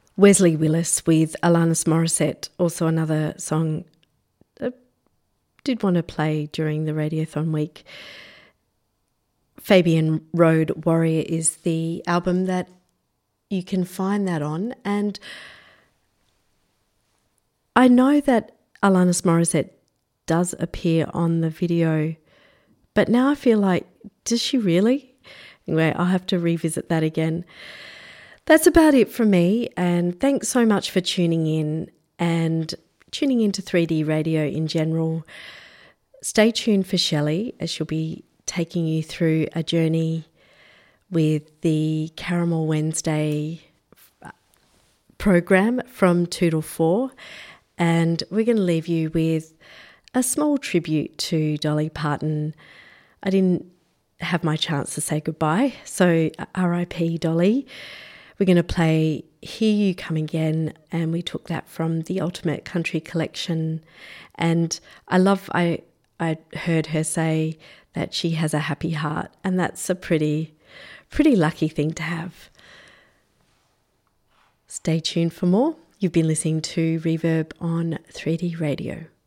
Wesley Willis with Alanis Morissette, also another song I did want to play during the Radiothon week. Fabian Road Warrior is the album that you can find that on, and I know that Alanis Morissette does appear on the video, but now I feel like, does she really? Anyway, I'll have to revisit that again. That's about it from me, and thanks so much for tuning in and tuning into 3D radio in general. Stay tuned for Shelley, as she'll be taking you through a journey with the Caramel Wednesday program from 2 to 4, and we're going to leave you with a small tribute to Dolly Parton. I didn't have my chance to say goodbye, so R.I.P. Dolly. We're going to play Hear You Come Again, and we took that from the Ultimate Country Collection. And I heard her say that she has a happy heart, and that's a pretty lucky thing to have. Stay tuned for more. You've been listening to Reverb on 3D Radio.